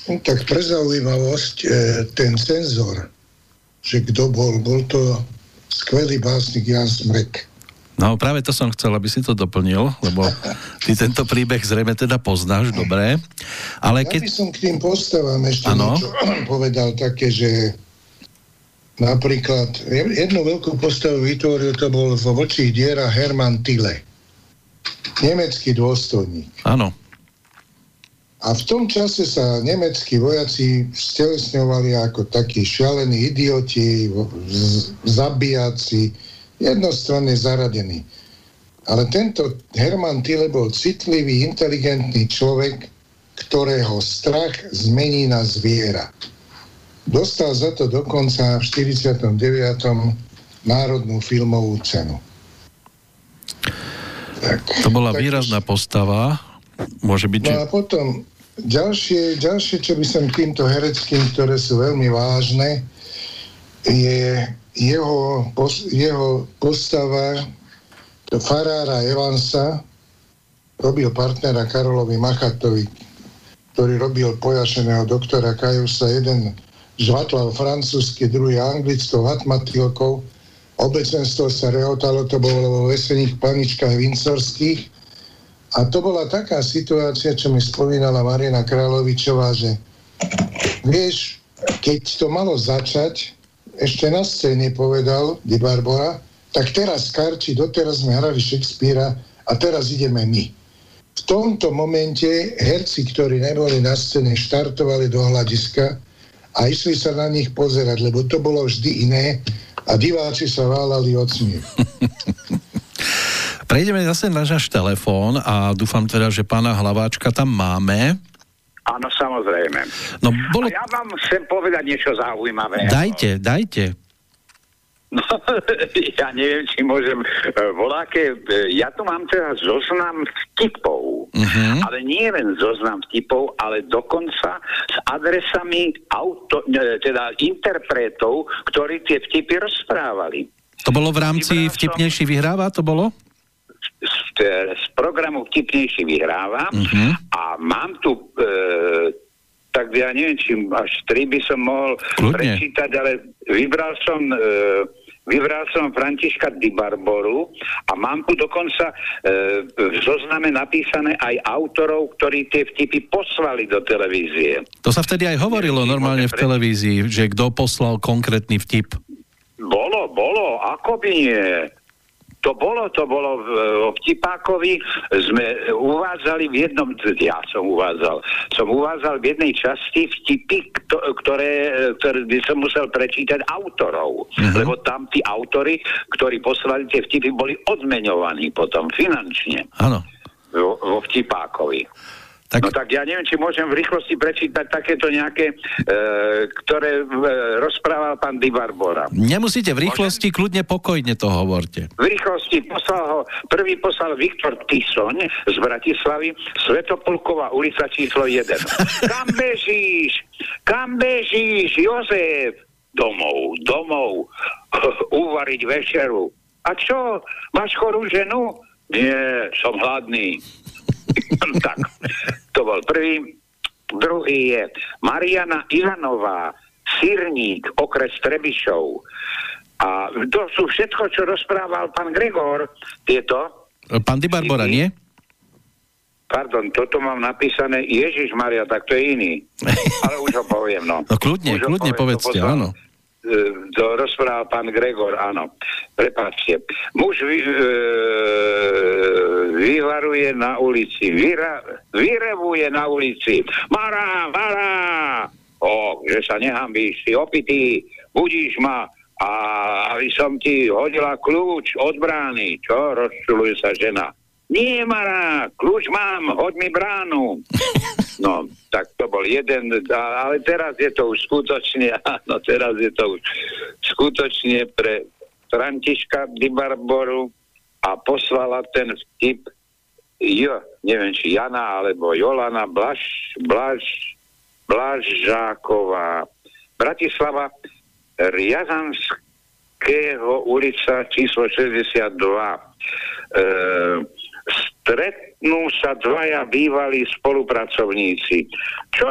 Tak pre zaujímavosť, ten cenzor, že kto bol to skvelý básnik Jan Smrek. No práve to som chcel, aby si to doplnil, lebo ty tento príbeh zrejme teda poznáš, dobre. Ale ja by som k tým postavám ešte niečo povedal také, že napríklad jednu veľkú postavu vytvoril, to bol vo Vlčích dierach Hermann Tille. Nemecký dôstojník. Áno. A v tom čase sa nemeckí vojaci stelesňovali ako takí šialení idioti, zabíjaci, jednostranne zaradení. Ale tento Hermann Tille bol citlivý, inteligentný človek, ktorého strach zmení na zviera. Dostal za to dokonca v 49. Národnú filmovú cenu. Tak, to bola výrazná postava. Môže byť, no a potom ďalšie, čo by som k týmto hereckým, ktoré sú veľmi vážne, je jeho postava farára Evansa, robil partnera Karolovi Machatovi, ktorý robil pojašeného doktora Kajusa. Jeden žvatlal francúzsky, druhý anglickou hatmatilkou. Obecenstvo sa rehotalo, to bolo vo Veselých paničkách Windsorských. A to bola taká situácia, čo mi spomínala Marina Kráľovičová, že vieš, keď to malo začať, ešte na scéne povedal Di Barbora, tak teraz Karči, doteraz sme hrali Shakespearea a teraz ideme my. V tomto momente herci, ktorí neboli na scéne, štartovali do hľadiska a išli sa na nich pozerať, lebo to bolo vždy iné a diváci sa válali od smiechu. Prejdeme zase na náš telefón a dúfam teda, že pána Hlaváčka tam máme. Áno, samozrejme. No, bolo... A ja vám chcem povedať niečo zaujímavé. Dajte. No, ja neviem, či môžem voláke. Ja tu mám teraz zoznam vtipov. Ale nie len zoznam vtipov, ale dokonca s adresami interpretov, ktorí tie vtipy rozprávali. To bolo v rámci Vtipnejší vyhráva? To bolo? Z programu Vtipnejší vyhráva a mám tu tak ja neviem, či až 3 by som mohol prečítať, ale vybral som Františka Di Barboru a mám tu dokonca v zozname napísané aj autorov, ktorí tie vtipy poslali do televízie. To sa vtedy aj hovorilo normálne v televízii, že kto poslal konkrétny vtip. Bolo, ako by nie. To bolo v Vtipákovi, sme uvádzali v jednom, som uvádzal v jednej časti vtipy, ktoré by som musel prečítať autorov, lebo tam tí autory, ktorí poslali tie vtipy, boli odmeňovaní potom finančne. Áno. Vo Vtipákovi. Tak... No tak ja neviem, či môžem v rýchlosti prečítať takéto nejaké, ktoré rozprával pán Di Barbora. Nemusíte v rýchlosti, kľudne pokojne to hovorte. V rýchlosti prvý poslal Viktor Tisoň z Bratislavy, Svetopolková ulica číslo 1. Kam bežíš, Jozef? Domov, uvariť večeru. A čo, máš chorú ženu? Nie, som hladný. Tak, to bol prvý. Druhý je Mariana Ivanová, Sirník, okres Trebišov. A to sú všetko, čo rozprával pán Gregor. Tieto. Pán Di Barbora, nie? Pardon, toto mám napísané Ježišmaria, tak to je iný. Ale už ho poviem, no. No kľudne povedzte, áno. To rozprával pán Gregor, áno. Prepáčte. Muž vyvaruje na ulici, vyrevuje na ulici. Mara! Že sa nehambíš, si opitý, budíš ma a aby som ti hodila kľúč od brány. Čo? Rozčuluje sa žena. Nie, Mara, kľúč mám, hoď mi bránu. No, tak to bol jeden, ale teraz je to už skutočne, pre Františka Di Barboru a poslala ten vtip neviem, či Jana alebo Jolana Blažáková. Bratislava, Riazanského ulica číslo 62. Stretnú sa dvaja bývalí spolupracovníci. Čo